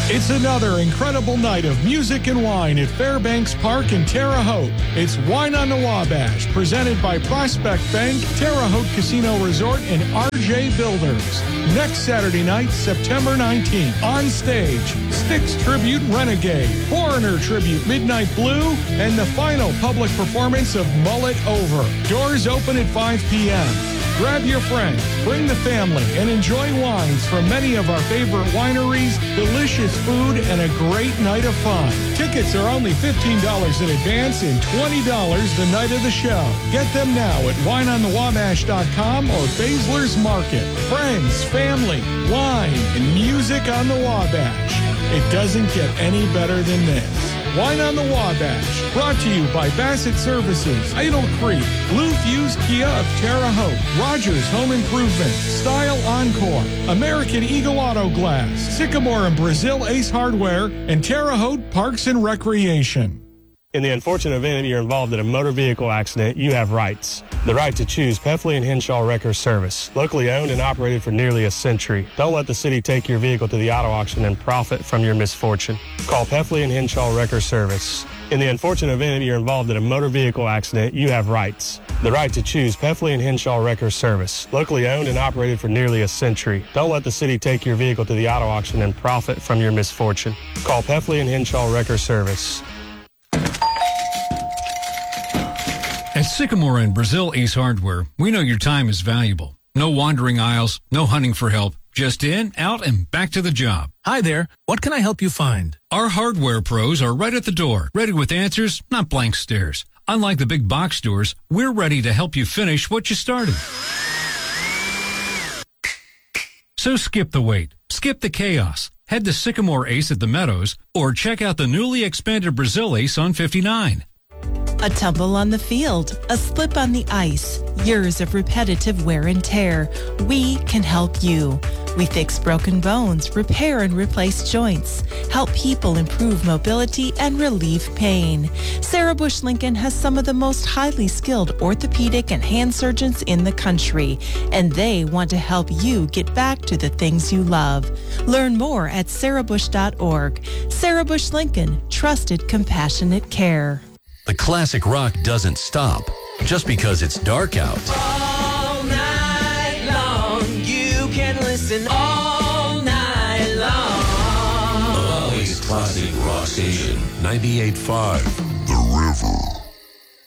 It's another incredible night of music and wine at Fairbanks Park in Terre Haute. It's Wine on the Wabash, presented by Prospect Bank, Terre Haute Casino Resort, and RJ Builders. Next Saturday night, September 19th, on stage, Styx Tribute Renegade, Foreigner Tribute Midnight Blue, and the final public performance of Mullet Over. Doors open at 5 p.m. Grab your friends, bring the family, and enjoy wines from many of our favorite wineries, delicious food, and a great night of fun. Tickets are only $15 in advance and $20 the night of the show. Get them now at wineonthewabash.com or Baszler's Market. Friends, family, wine, and music on the Wabash. It doesn't get any better than this. Wine on the Wabash, brought to you by Bassett Services, Idle Creek, Blue Fuse Kia of Terre Haute, Rogers Home Improvement, Style Encore, American Eagle Auto Glass, Sycamore and Brazil Ace Hardware, and Terre Haute Parks and Recreation. In the unfortunate event you're involved in a motor vehicle accident, you have rights. The right to choose Peffley and Henshaw Wrecker Service, locally owned and operated for nearly a century. Don't let the city take your vehicle to the auto auction and profit from your misfortune. Call Peffley and Henshaw Wrecker Service. In the unfortunate event you're involved in a motor vehicle accident, you have rights. The right to choose Peffley and Henshaw Wrecker Service, locally owned and operated for nearly a century. Don't let the city take your vehicle to the auto auction and profit from your misfortune. Call Peffley and Henshaw Wrecker Service. At Sycamore and Brazil Ace Hardware, we know your time is valuable. No wandering aisles, no hunting for help. Just in, out, and back to the job. Hi there. What can I help you find? Our hardware pros are right at the door, ready with answers, not blank stares. Unlike the big box stores, we're ready to help you finish what you started. So skip the wait. Skip the chaos. Head to Sycamore Ace at the Meadows or check out the newly expanded Brazil Ace on 59. A tumble on the field, a slip on the ice, years of repetitive wear and tear. We can help you. We fix broken bones, repair and replace joints, help people improve mobility and relieve pain. Sarah Bush Lincoln has some of the most highly skilled orthopedic and hand surgeons in the country, and they want to help you get back to the things you love. Learn more at sarahbush.org. Sarah Bush Lincoln, trusted, compassionate care. The classic rock doesn't stop just because it's dark out. All night long, you can listen all night long. Always classic rock station, 98.5 The River.